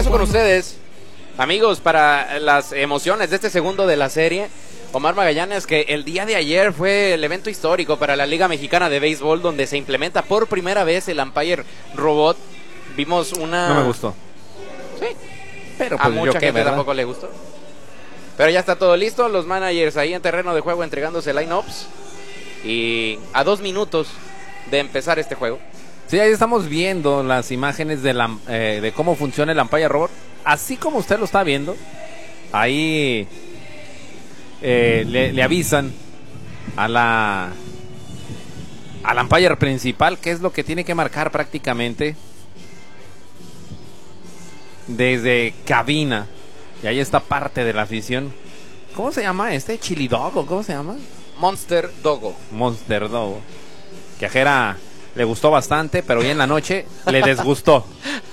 regreso con ustedes, amigos, para las emociones de este segundo de la serie. Omar Magallanes, que el día de ayer fue el evento histórico para la Liga Mexicana de Béisbol, donde se implementa por primera vez el umpire robot. Vimos una... No me gustó. Sí, pero a pues mucha gente ¿verdad? tampoco le gustó. Pero ya está todo listo, los managers ahí en terreno de juego entregándose line-ups. Y a 2 minutos de empezar este juego. Sí, ahí estamos viendo las imágenes de cómo funciona el umpire robot. Así como usted lo está viendo, ahí le avisan al umpire principal qué es lo que tiene que marcar prácticamente desde cabina. Y ahí está parte de la afición. ¿Cómo se llama este? ¿Chili Dog o cómo se llama? Monster Dogo. Monster Dog. Que a Jera le gustó bastante, pero hoy en la noche le desgustó.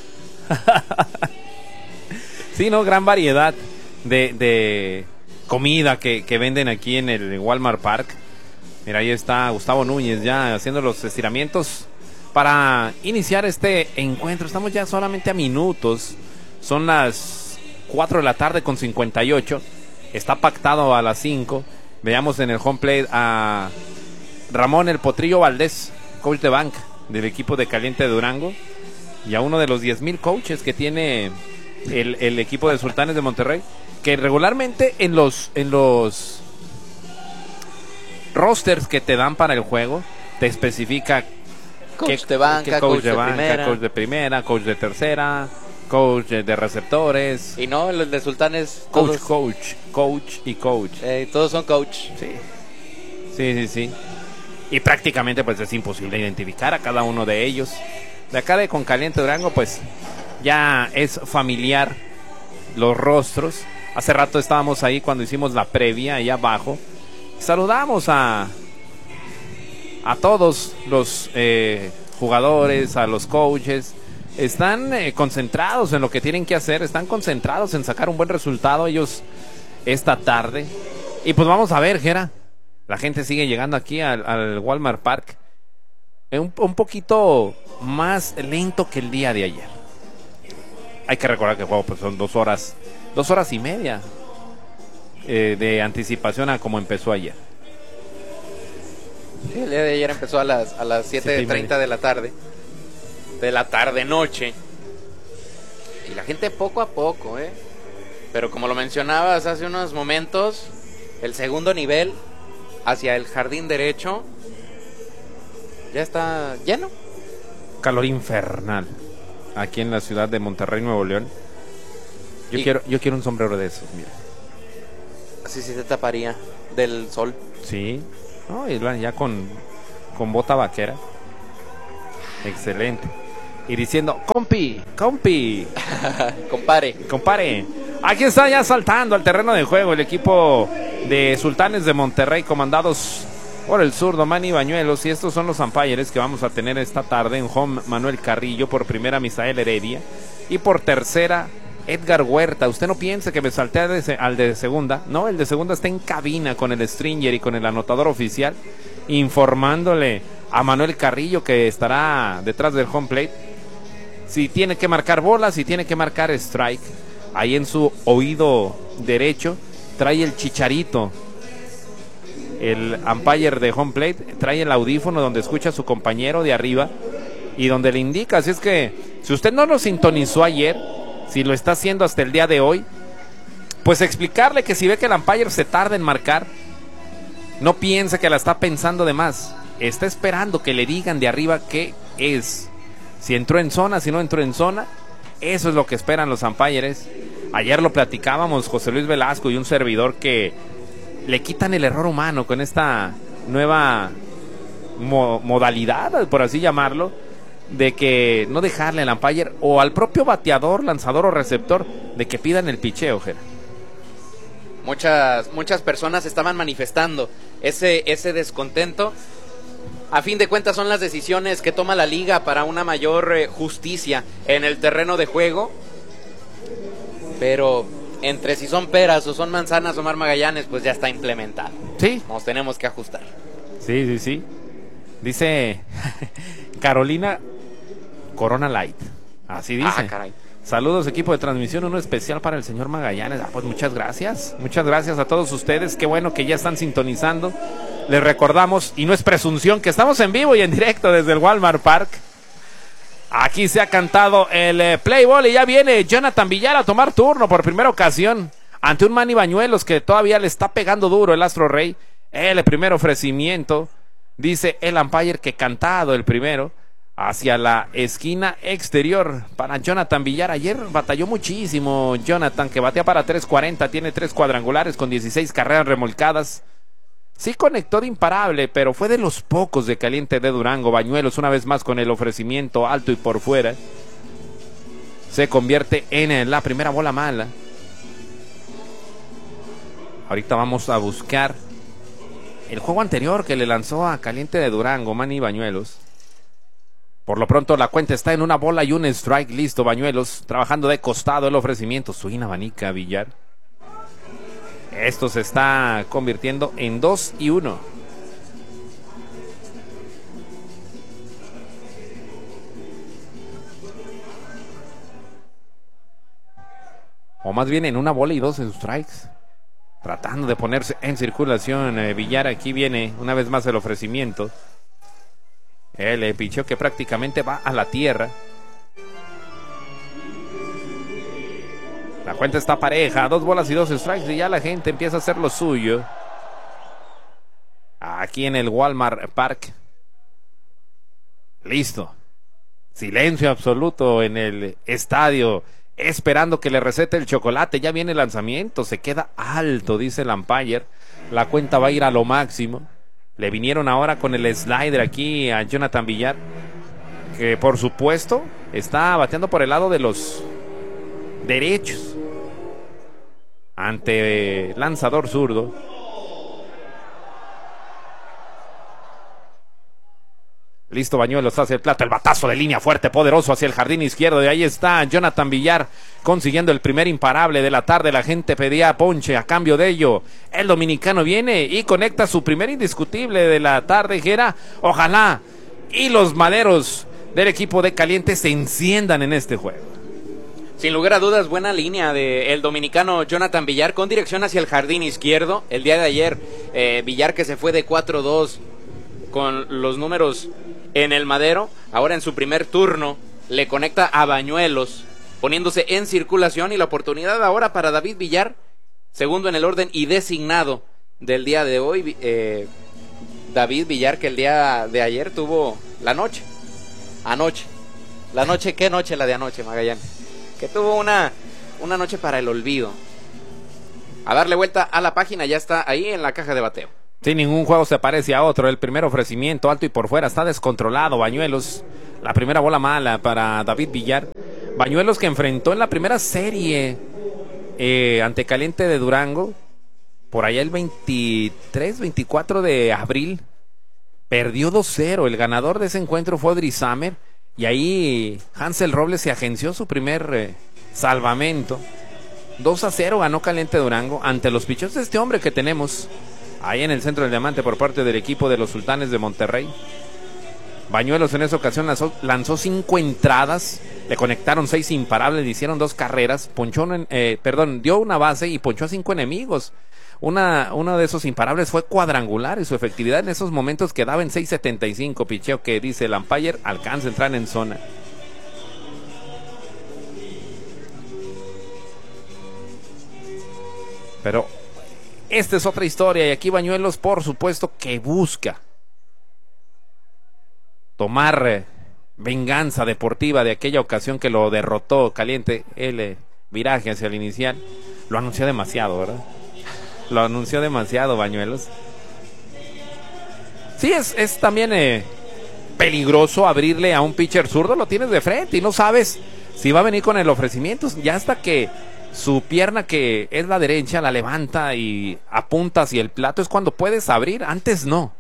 Sí, ¿no? Gran variedad de comida que venden aquí en el Walmart Park. Mira, ahí está Gustavo Núñez ya haciendo los estiramientos para iniciar este encuentro. Estamos ya solamente a minutos. Son las 4 de la tarde con 58. Está pactado a las 5. Veamos en el home plate a Ramón El Potrillo Valdés, coach de banca del equipo de Caliente de Durango, y a uno de los 10,000 coaches que tiene el equipo de Sultanes de Monterrey, que regularmente en los rosters que te dan para el juego te especifica Coach de banca, coach de primera, coach de primera, coach de tercera, coach de receptores. Y no, los de Sultanes Coach, todos, coach y coach. todos son coach. Sí. Y prácticamente pues es imposible identificar a cada uno de ellos. De acá de Con Caliente Durango pues ya es familiar los rostros. Hace rato estábamos ahí cuando hicimos la previa ahí abajo. Saludamos a todos los jugadores, a los coaches. Están concentrados en lo que tienen que hacer, están concentrados en sacar un buen resultado ellos esta tarde. Y pues vamos a ver, Jera, la gente sigue llegando aquí al Walmart Park un poquito más lento que el día de ayer. Hay que recordar que el juego pues son 2 horas y media de anticipación a como empezó ayer. Sí, el día de ayer empezó a las 7:30 de la tarde. De la tarde-noche. Y la gente poco a poco, Pero como lo mencionabas hace unos momentos, el segundo nivel hacia el jardín derecho ya está lleno. Calor infernal aquí en la ciudad de Monterrey, Nuevo León. Yo quiero un sombrero de esos, mira. Así sí se taparía del sol. Sí, no, y ya con bota vaquera. Excelente. Y diciendo, compi. Compare. Aquí está ya saltando al terreno de juego el equipo de Sultanes de Monterrey, comandados por el zurdo Manny Bañuelos. Y estos son los umpires que vamos a tener esta tarde. En home, Manuel Carrillo. Por primera, Misael Heredia. Y por tercera, Edgar Huerta. Usted no piense que me salté al de segunda. No, el de segunda está en cabina con el stringer y con el anotador oficial, informándole a Manuel Carrillo que estará detrás del home plate. Si tiene que marcar bola, si tiene que marcar strike. Ahí en su oído derecho trae el chicharito, el umpire de home plate, trae el audífono donde escucha a su compañero de arriba y donde le indica. Así es que si usted no lo sintonizó ayer, si lo está haciendo hasta el día de hoy, pues explicarle que si ve que el umpire se tarda en marcar, no piense que la está pensando de más. Está esperando que le digan de arriba qué es. Si entró en zona, si no entró en zona. Eso es lo que esperan los umpires. Ayer lo platicábamos, José Luis Velasco y un servidor, que le quitan el error humano con esta nueva modalidad, por así llamarlo, de que no dejarle al umpire o al propio bateador, lanzador o receptor, de que pidan el picheo, Jera. Muchas personas estaban manifestando ese descontento. A fin de cuentas son las decisiones que toma la liga para una mayor justicia en el terreno de juego. Pero entre si son peras o son manzanas, Omar Magallanes, pues ya está implementado. Sí. Nos tenemos que ajustar. Sí. Dice Carolina Corona Light. Así dice. Caray. Saludos, equipo de transmisión, uno especial para el señor Magallanes. Pues muchas gracias a todos ustedes, qué bueno que ya están sintonizando. Les recordamos, y no es presunción, que estamos en vivo y en directo desde el Walmart Park. Aquí se ha cantado el play ball y ya viene Jonathan Villar a tomar turno por primera ocasión ante un Manny Bañuelos que todavía le está pegando duro el Astro Rey. El primer ofrecimiento, dice el umpire que cantado el primero, hacia la esquina exterior para Jonathan Villar. Ayer batalló muchísimo Jonathan, que batea para 340, tiene 3 cuadrangulares con 16 carreras remolcadas. Sí conectó de imparable, pero fue de los pocos de Caliente de Durango. Bañuelos una vez más con el ofrecimiento alto y por fuera. Se convierte en la primera bola mala. Ahorita vamos a buscar el juego anterior que le lanzó a Caliente de Durango, Manny Bañuelos. Por lo pronto la cuenta está en 1 bola y 1 strike. Listo, Bañuelos trabajando de costado el ofrecimiento. Swing abanica Villar. Esto se está convirtiendo en 2-1. O más bien en 1 bola y 2 strikes. Tratando de ponerse en circulación Villar. Aquí viene una vez más el ofrecimiento. El picheo que prácticamente va a la tierra. La cuenta está pareja, 2 bolas y 2 strikes y ya la gente empieza a hacer lo suyo. Aquí en el Walmart Park. Listo. Silencio absoluto en el estadio, esperando que le recete el chocolate. Ya viene el lanzamiento, se queda alto, dice el umpire. La cuenta va a ir a lo máximo. Le vinieron ahora con el slider aquí a Jonathan Villar, que por supuesto está bateando por el lado de los derechos ante lanzador zurdo. Listo, Bañuelos hacia el plato, el batazo de línea fuerte, poderoso hacia el jardín izquierdo. Y ahí está Jonathan Villar consiguiendo el primer imparable de la tarde. La gente pedía ponche, a cambio de ello el dominicano viene y conecta su primer indiscutible de la tarde, Jera. Ojalá y los maderos del equipo de Caliente se enciendan en este juego. Sin lugar a dudas, buena línea del dominicano Jonathan Villar con dirección hacia el jardín izquierdo. El día de ayer, Villar que se fue de 4-2 con los números en el madero. Ahora en su primer turno le conecta a Bañuelos, poniéndose en circulación, y la oportunidad ahora para David Villar, segundo en el orden y designado del día de hoy. David Villar, que el día de ayer tuvo la noche. ¿Qué noche la de anoche, Magallanes? Que tuvo una noche para el olvido. A darle vuelta a la página, ya está ahí en la caja de bateo. Sí, ningún juego se parece a otro. El primer ofrecimiento alto y por fuera, está descontrolado Bañuelos. La primera bola mala para David Villar. Bañuelos que enfrentó en la primera serie ante Caliente de Durango, por allá el 23-24 de abril. Perdió 2-0. El ganador de ese encuentro fue Audrey Samer. Y ahí Hansel Robles se agenció su primer salvamento. 2-0 ganó Caliente Durango ante los picheos de este hombre que tenemos ahí en el centro del diamante por parte del equipo de los Sultanes de Monterrey. Bañuelos en esa ocasión lanzó 5 entradas, le conectaron 6 imparables, le hicieron 2 carreras, dio una base y ponchó a 5 enemigos. Uno de esos imparables fue cuadrangular y su efectividad en esos momentos quedaba en 6.75, picheo que dice el umpire alcanza a entrar en zona. Pero esta es otra historia y aquí Bañuelos por supuesto que busca tomar venganza deportiva de aquella ocasión que lo derrotó Caliente, el viraje hacia el inicial. Lo anunció demasiado, ¿verdad? Lo anunció demasiado Bañuelos. Sí, es también peligroso abrirle a un pitcher zurdo, lo tienes de frente y no sabes si va a venir con el ofrecimiento. Ya hasta que su pierna, que es la derecha, la levanta y apunta hacia el plato, es cuando puedes abrir, antes no.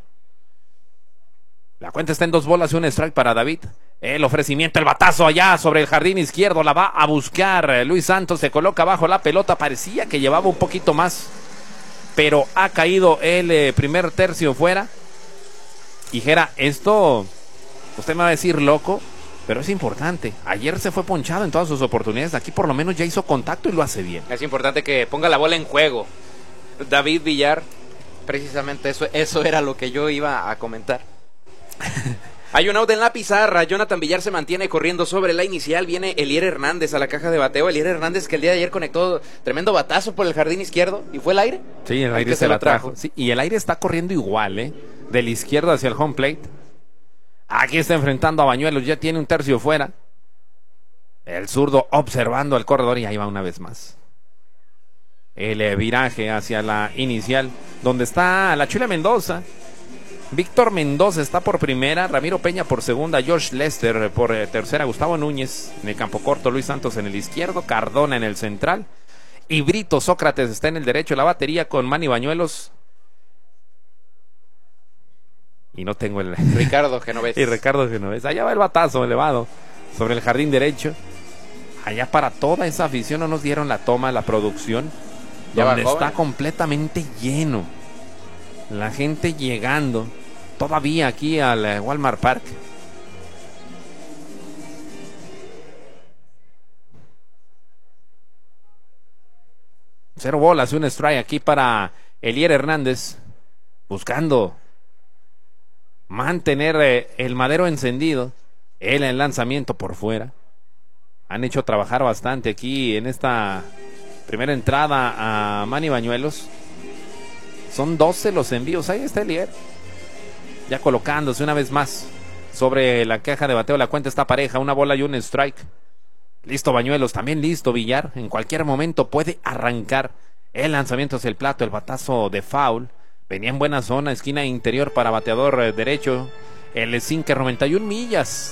La cuenta está en 2 bolas y 1 strike para David. El ofrecimiento, el batazo allá sobre el jardín izquierdo, la va a buscar Luis Santos, se coloca bajo la pelota, parecía que llevaba un poquito más, pero ha caído el primer tercio fuera. Y Jera, esto, usted me va a decir loco, pero es importante. Ayer se fue ponchado en todas sus oportunidades. Aquí por lo menos ya hizo contacto y lo hace bien. Es importante que ponga la bola en juego. David Villar, precisamente eso era lo que yo iba a comentar. Hay un out en la pizarra. Jonathan Villar se mantiene corriendo sobre la inicial. Viene Elier Hernández a la caja de bateo. Elier Hernández, que el día de ayer conectó tremendo batazo por el jardín izquierdo. ¿Y fue el aire? Sí, el aire se la trajo. Sí, y el aire está corriendo igual, de la izquierda hacia el home plate. Aquí está enfrentando a Bañuelos. Ya tiene un tercio fuera. El zurdo observando al corredor y ahí va una vez más. El viraje hacia la inicial, donde está la Chula Mendoza. Víctor Mendoza está por primera, Ramiro Peña por segunda, George Lester por tercera, Gustavo Núñez en el campo corto, Luis Santos en el izquierdo, Cardona en el central y Brito Sócrates está en el derecho. La batería con Manny Bañuelos y no tengo el... Ricardo Genovés. Y Ricardo Genovés. Allá va el batazo elevado sobre el jardín derecho. Allá para toda esa afición no nos dieron la toma, la producción, donde está completamente lleno. La gente llegando todavía aquí al Walmart Park. Cero bolas, un strike aquí para Elier Hernández, buscando mantener el madero encendido. Él en el lanzamiento por fuera. Han hecho trabajar bastante aquí en esta primera entrada a Manny Bañuelos. Son 12 los envíos. Ahí está Elier, ya colocándose una vez más sobre la caja de bateo. La cuenta está pareja, una bola y un strike. Listo Bañuelos, también listo Villar. En cualquier momento puede arrancar el lanzamiento hacia el plato, el batazo de foul. Venía en buena zona, esquina interior para bateador derecho. El sinker 91 millas.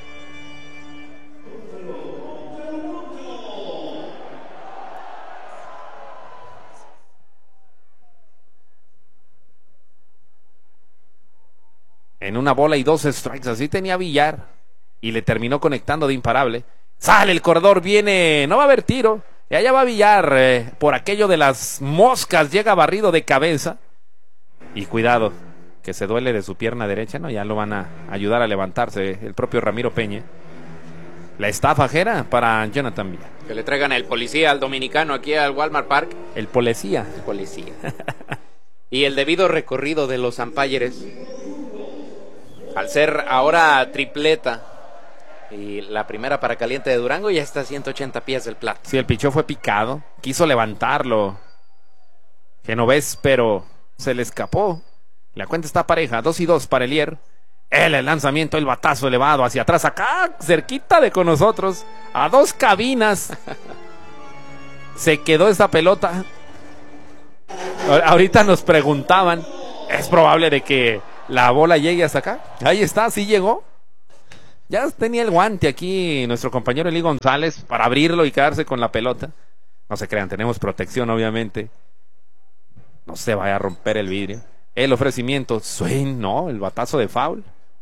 En una bola y 2 strikes, así tenía Villar y le terminó conectando de imparable. Sale el corredor, viene, no va a haber tiro. Y allá va Villar, por aquello de las moscas, llega barrido de cabeza. Y cuidado, que se duele de su pierna derecha, ¿no? Ya lo van a ayudar a levantarse el propio Ramiro Peña. La estafajera para Jonathan Villar. Que le traigan el policía al dominicano aquí al Walmart Park. El policía. El policía. Y el debido recorrido de los umpires. Al ser ahora tripleta y la primera para Caliente de Durango, ya está a 180 pies del plato. Sí, el pichó fue picado, quiso levantarlo Genovés, pero se le escapó. La cuenta está pareja, 2-2 para Elier. El lanzamiento, el batazo elevado hacia atrás, acá cerquita de con nosotros, a 2 cabinas. Se quedó esa pelota. Ahorita nos preguntaban, es probable de que la bola llegue hasta acá. Ahí está, sí llegó. Ya tenía el guante aquí nuestro compañero Eli González para abrirlo y quedarse con la pelota. No se crean, tenemos protección obviamente. No se vaya a romper el vidrio. El ofrecimiento, swing, no, el batazo de foul.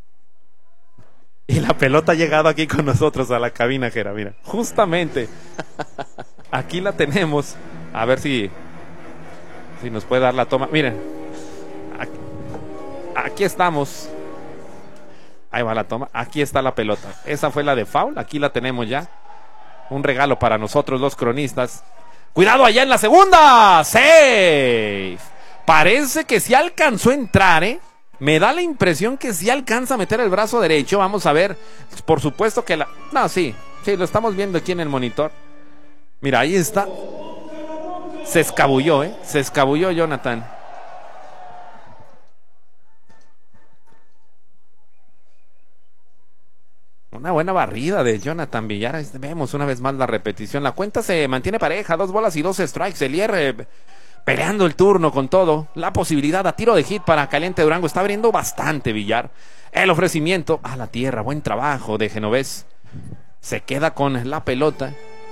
Y la pelota ha llegado aquí con nosotros a la cabina, Jera, mira. Justamente. Aquí la tenemos. A ver si nos puede dar la toma. Miren. Aquí estamos. Ahí va la toma. Aquí está la pelota. Esa fue la de foul. Aquí la tenemos ya. Un regalo para nosotros los cronistas. Cuidado allá en la segunda. Safe. Parece que sí alcanzó a entrar, Me da la impresión que sí alcanza a meter el brazo derecho. Vamos a ver. Por supuesto que no, sí, lo estamos viendo aquí en el monitor. Mira, ahí está. Se escabulló, Se escabulló Jonathan. Una buena barrida de Jonathan Villar. Vemos una vez más la repetición. La cuenta se mantiene pareja. 2 bolas y 2 strikes. Elier peleando el turno con todo. La posibilidad a tiro de hit para Caliente Durango. Está abriendo bastante Villar. El ofrecimiento a la tierra. Buen trabajo de Genovés. Se queda con la pelota.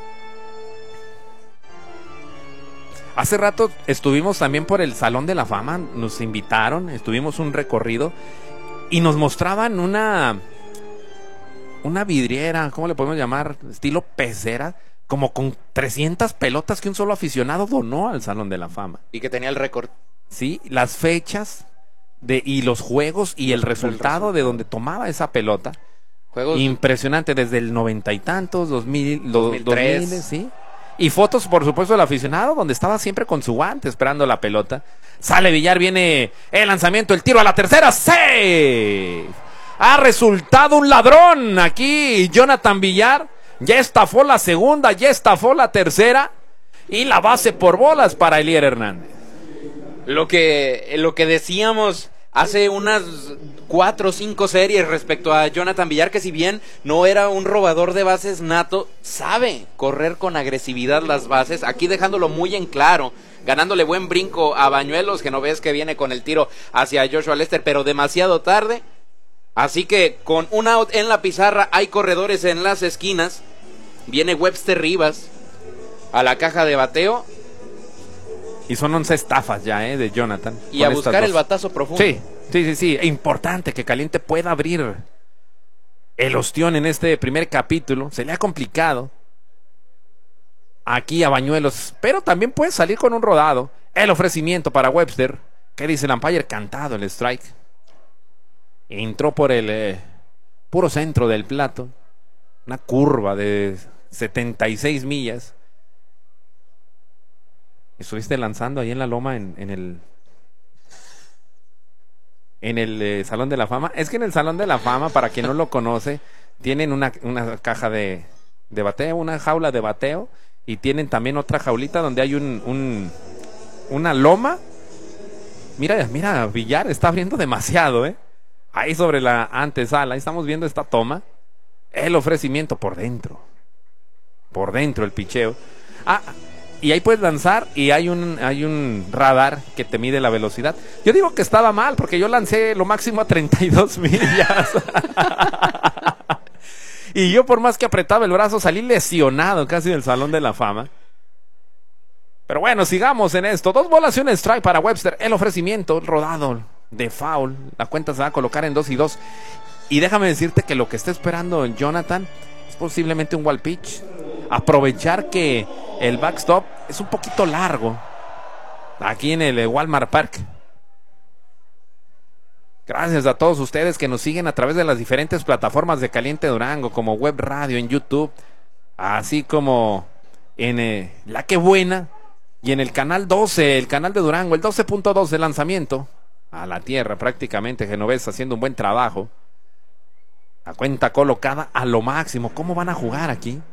Hace rato estuvimos también por el Salón de la Fama. Nos invitaron. Estuvimos un recorrido. Y nos mostraban una vidriera, ¿cómo le podemos llamar? Estilo pecera, como con 300 pelotas que un solo aficionado donó al Salón de la Fama. Y que tenía el récord. Sí, las fechas y los juegos y el resultado de donde tomaba esa pelota. Juegos impresionante desde el 90 y tantos, 2003. 2000, sí. Y fotos, por supuesto, del aficionado, donde estaba siempre con su guante esperando la pelota. Sale Villar, viene el lanzamiento, el tiro a la tercera. ¡Safe! Ha resultado un ladrón aquí. Jonathan Villar ya estafó la segunda, ya estafó la tercera. Y la base por bolas para Elier Hernández. Lo que decíamos hace unas 4 o 5 series respecto a Jonathan Villar, que si bien no era un robador de bases nato, sabe correr con agresividad las bases, aquí dejándolo muy en claro, ganándole buen brinco a Bañuelos, que no ves que viene con el tiro hacia Joshua Lester, pero demasiado tarde. Así que con un out en la pizarra, hay corredores en las esquinas, viene Webster Rivas a la caja de bateo. Y son 11 estafas ya, de Jonathan. Y a buscar el batazo profundo. Sí. Importante que Caliente pueda abrir el ostión en este primer capítulo. Se le ha complicado aquí a Bañuelos, pero también puede salir con un rodado. El ofrecimiento para Webster. ¿Qué dice el umpire? Cantado el strike. Entró por el puro centro del plato. Una curva de 76 millas. Estuviste lanzando ahí en la loma en el Salón de la Fama. Es que en el Salón de la Fama, para quien no lo conoce, tienen una caja de bateo, una jaula de bateo, y tienen también otra jaulita donde hay una loma. Mira, Villar está abriendo demasiado, ahí sobre la antesala, ahí estamos viendo esta toma. El ofrecimiento por dentro el picheo. Y ahí puedes lanzar y hay un radar que te mide la velocidad. Yo digo que estaba mal porque yo lancé lo máximo a 32 millas. Y yo, por más que apretaba el brazo, salí lesionado casi del Salón de la Fama. Pero bueno, sigamos en esto. 2 bolas y un strike para Webster. El ofrecimiento, el rodado de foul. La cuenta se va a colocar en 2-2. Y déjame decirte que lo que está esperando Jonathan es posiblemente un wall pitch. Aprovechar que el backstop es un poquito largo aquí en el Walmart Park. Gracias a todos ustedes que nos siguen a través de las diferentes plataformas de Caliente Durango, como Web Radio en YouTube, así como en La Que Buena y en el canal 12, el canal de Durango, el 12.2 de lanzamiento a la tierra prácticamente. Genovés haciendo un buen trabajo. La cuenta colocada a lo máximo. ¿Cómo van a jugar aquí?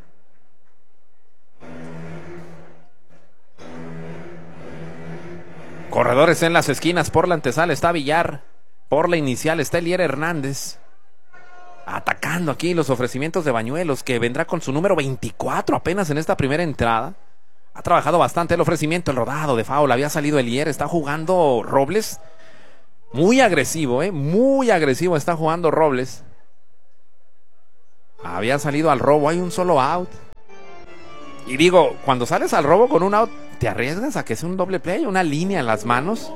Corredores en las esquinas. Por la antesala está Villar. Por la inicial está Elier Hernández. Atacando aquí los ofrecimientos de Bañuelos, que vendrá con su número 24 apenas en esta primera entrada. Ha trabajado bastante el ofrecimiento, el rodado de foul. Había salido Elier. Está jugando Robles. Muy agresivo, muy agresivo está jugando Robles. Había salido al robo. Hay un solo out. Y digo, cuando sales al robo con un out, ¿te arriesgas a que sea un doble play? ¿Una línea en las manos?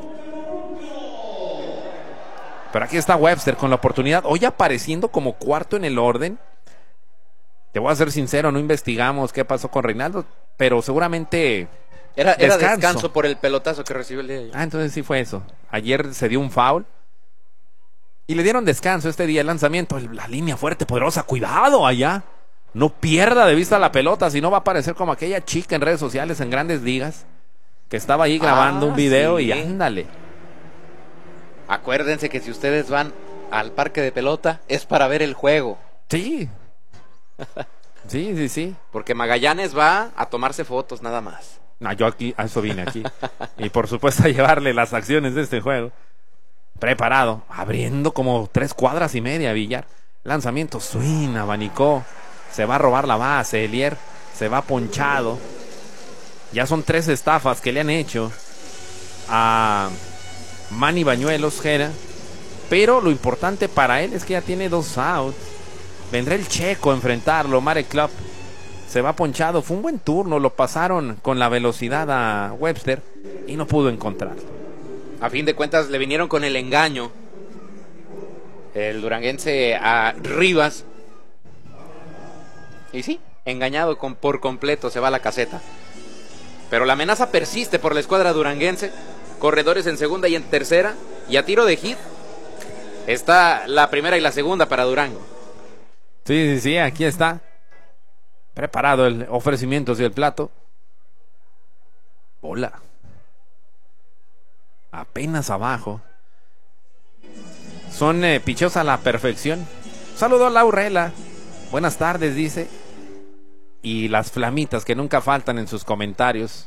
Pero aquí está Webster con la oportunidad. Hoy apareciendo como cuarto en el orden. Te voy a ser sincero, no investigamos qué pasó con Reinaldo, pero seguramente era descanso por el pelotazo que recibió el día de ayer. Entonces sí fue eso. Ayer se dio un foul y le dieron descanso este día. El lanzamiento, la línea fuerte, poderosa. Cuidado allá. No pierda de vista la pelota, si no va a aparecer como aquella chica en redes sociales, en Grandes Ligas, que estaba ahí grabando un video y ándale. Acuérdense que si ustedes van al parque de pelota, es para ver el juego. Sí. Sí. Porque Magallanes va a tomarse fotos nada más. No, yo aquí, a eso vine aquí. Y por supuesto a llevarle las acciones de este juego. Preparado, abriendo como 3 cuadras y media Villar. Lanzamiento, swing, abanicó. Se va a robar la base, Elier se va ponchado. Ya son 3 estafas que le han hecho a Manny Bañuelos, Jera. Pero lo importante para él es que ya tiene 2 outs. Vendrá el checo a enfrentarlo, Marek Club. Se va ponchado, fue un buen turno. Lo pasaron con la velocidad a Webster y no pudo encontrarlo. A fin de cuentas le vinieron con el engaño el duranguense a Rivas. Y sí, engañado por completo, se va a la caseta. Pero la amenaza persiste por la escuadra duranguense. Corredores en segunda y en tercera. Y a tiro de hit está la primera y la segunda para Durango. Sí, aquí está. Preparado el ofrecimiento y el plato. Hola. Apenas abajo. Son picheos a la perfección. Saludo a Laurela. Buenas tardes, dice. Y las flamitas que nunca faltan en sus comentarios.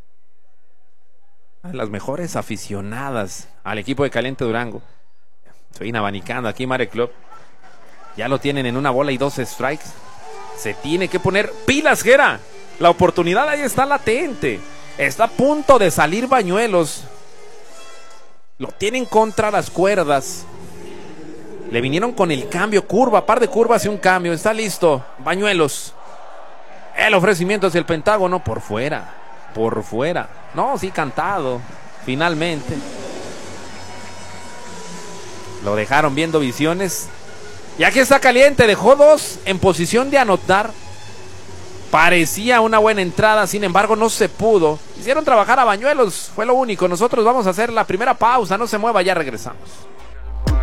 Las mejores aficionadas al equipo de Caliente Durango. Estoy abanicando aquí Mare Club. Ya lo tienen en 1 bola y 2 strikes. Se tiene que poner pilas, Jera. La oportunidad ahí está latente. Está a punto de salir Bañuelos. Lo tienen contra las cuerdas. Le vinieron con el cambio, curva, par de curvas y un cambio. Está listo, Bañuelos. El ofrecimiento hacia el Pentágono por fuera. Por fuera. No, sí, cantado. Finalmente. Lo dejaron viendo visiones. Y aquí está Caliente. Dejó 2 en posición de anotar. Parecía una buena entrada, sin embargo no se pudo. Hicieron trabajar a Bañuelos, fue lo único. Nosotros vamos a hacer la primera pausa, no se mueva, ya regresamos.